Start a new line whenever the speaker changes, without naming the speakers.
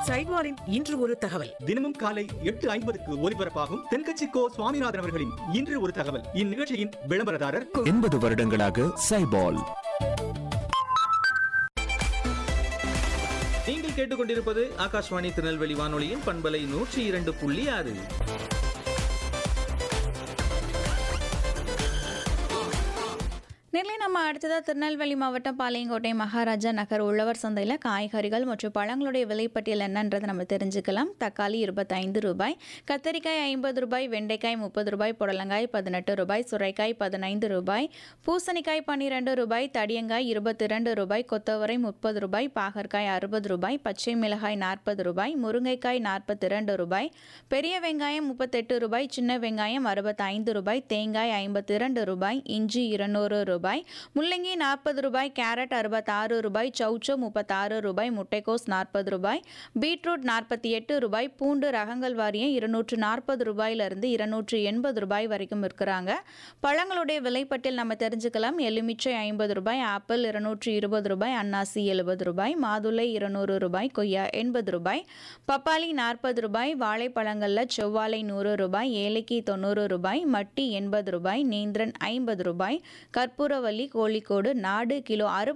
சைட்வாரின் இன்று ஒரு தகவல்.
தினமும் காலை 8:50க்கு ஒலிபரப்பாகும் தென்கட்சி கோ சுவாமிநாதன் அவர்களின் இன்று ஒரு தகவல். இந்நிகழ்ச்சியின் விளம்பரதாரர்
80 வருடங்களாக சைபால்.
நீங்கள் கேட்டுக்கொண்டிருப்பது ஆகாஷ்வாணி திருநெல்வேலி வானொலியின் பண்பலை 102.6.
நெல்லை நம்ம அடுத்ததாக திருநெல்வேலி மாவட்டம் பாளையங்கோட்டை மகாராஜா நகர் உழவர் சந்தையில் காய்கறிகள் மற்றும் பழங்களுடைய விலைப்பட்டியல் என்னன்றதை நம்ம தெரிஞ்சுக்கலாம். தக்காளி 25 ரூபாய், கத்தரிக்காய் 50 ரூபாய், வெண்டைக்காய் 30 ரூபாய், புடலங்காய் 18 ரூபாய், சுரைக்காய் 15 ரூபாய், பூசணிக்காய் 12 ரூபாய், தடியங்காய் 22 ரூபாய், கொத்தவரை 30 ரூபாய், பாகற்காய் 60 ரூபாய், பச்சை மிளகாய் 40 ரூபாய், முருங்கைக்காய் 42 ரூபாய், பெரிய வெங்காயம் 38 ரூபாய், சின்ன வெங்காயம் 65 ரூபாய், தேங்காய் 52 ரூபாய், இஞ்சி 200 ரூபாய், முள்ளங்கி 40 ரூபாய், கேரட் 66 ரூபாய், சௌச்சோ 36 ரூபாய், முட்டைக்கோஸ் 40 ரூபாய், பீட்ரூட் 48 ரூபாய், பூண்டு ரகங்கள் வாரியம் 240 ரூபாயிலிருந்து 280 ரூபாய் வரைக்கும் இருக்கிறாங்க. பழங்களுடைய விலைப்பட்டியல் நம்ம தெரிஞ்சுக்கலாம். எலுமிச்சை 50 ரூபாய், ஆப்பிள் 220 ரூபாய், அன்னாசி 70 ரூபாய், மாதுளை 200 ரூபாய், கொய்யா 80 ரூபாய், பப்பாளி 40 ரூபாய், வாழைப்பழங்களில் செவ்வாழை 100 ரூபாய், ஏலக்கி 90 ரூபாய், மட்டி 80 ரூபாய், நேந்திரன் 50 ரூபாய், கற்பூரவல்லி கோழிக்கோடு நாடு கிலோ 60